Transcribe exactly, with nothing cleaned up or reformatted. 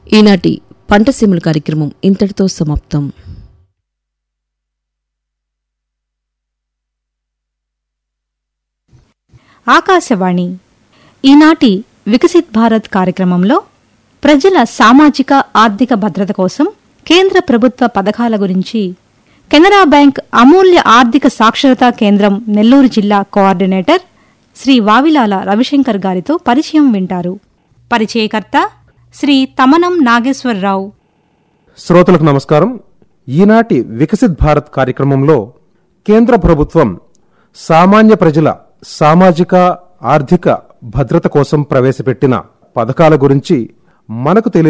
ఈనాటి పంటసీముల కార్యక్రమం ఇంతటితో సమాప్తం. ఆకాశవాణి ఈనాటి వికసిత్ భారత్ కార్యక్రమంలో ప్రజల సామాజిక ఆర్థిక భద్రత కోసం కేంద్ర ప్రభుత్వ పథకాల గురించి కెనరా బ్యాంక్ అమూల్య ఆర్థిక సాక్షరతా కేంద్రం నెల్లూరు జిల్లా కోఆర్డినేటర్ శ్రీ వావిలాల రవిశంకర్ గారితో పరిచయం వింటారు. పరిచయకర్త శ్రీ తమనం నాగేశ్వరరావు. శ్రోతలకు నమస్కారం. ఈనాటి వికసిత్ భారత్ కార్యక్రమంలో కేంద్ర ప్రభుత్వం సామాన్య ప్రజల సామాజిక ఆర్థిక భద్రత కోసం ప్రవేశపెట్టిన పథకాల గురించి మనకు తెలియ